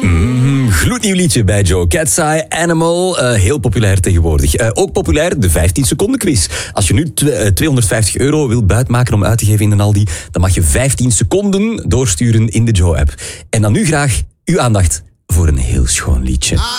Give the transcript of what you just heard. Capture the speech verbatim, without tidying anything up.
Mm, gloednieuw liedje bij Joe. Cat's Eye, Animal, uh, heel populair tegenwoordig. Uh, ook populair de vijftien seconden quiz. Als je nu tw- uh, tweehonderdvijftig euro wilt buitmaken om uit te geven in de Aldi, dan mag je vijftien seconden doorsturen in de Joe-app. En dan nu graag uw aandacht voor een heel schoon liedje.